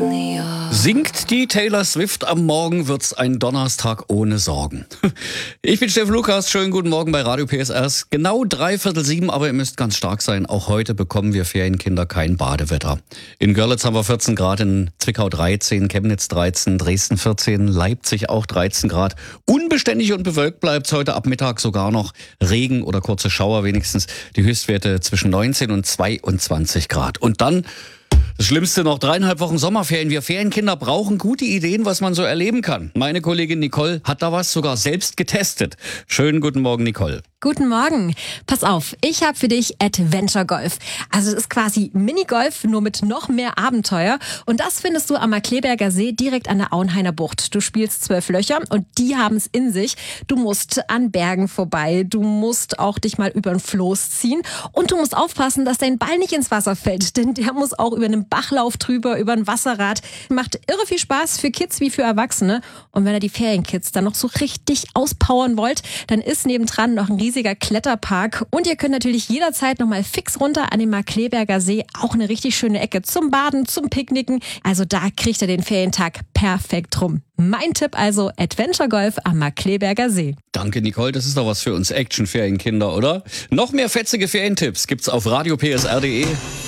Singt die Taylor Swift am Morgen, wird's ein Donnerstag ohne Sorgen. Ich bin Steffen Lukas, schönen guten Morgen bei Radio PSR. Genau 6:45, aber ihr müsst ganz stark sein. Auch heute bekommen wir Ferienkinder kein Badewetter. In Görlitz haben wir 14 Grad, in Zwickau 13, Chemnitz 13, Dresden 14, Leipzig auch 13 Grad. Unbeständig und bewölkt bleibt's heute ab Mittag sogar noch Regen oder kurze Schauer wenigstens. Die Höchstwerte zwischen 19 und 22 Grad. Und dann das Schlimmste noch, 3,5 Wochen Sommerferien. Wir Ferienkinder brauchen gute Ideen, was man so erleben kann. Meine Kollegin Nicole hat da was sogar selbst getestet. Schönen guten Morgen, Nicole. Guten Morgen. Pass auf, ich habe für dich Adventure Golf. Also es ist quasi Minigolf, nur mit noch mehr Abenteuer. Und das findest du am Markleberger See direkt an der Auenhainer Bucht. Du spielst 12 Löcher und die haben es in sich. Du musst an Bergen vorbei, du musst auch dich mal über ein Floß ziehen und du musst aufpassen, dass dein Ball nicht ins Wasser fällt, denn der muss auch über einen Bachlauf drüber, über ein Wasserrad. Macht irre viel Spaß für Kids wie für Erwachsene. Und wenn ihr die Ferienkids dann noch so richtig auspowern wollt, dann ist nebendran noch ein riesiger Kletterpark und ihr könnt natürlich jederzeit nochmal fix runter an den Markleberger See. Auch eine richtig schöne Ecke zum Baden, zum Picknicken. Also da kriegt ihr den Ferientag perfekt rum. Mein Tipp also Adventure Golf am Markleberger See. Danke, Nicole. Das ist doch was für uns Action-Ferienkinder, oder? Noch mehr fetzige Ferientipps gibt's auf radiopsr.de.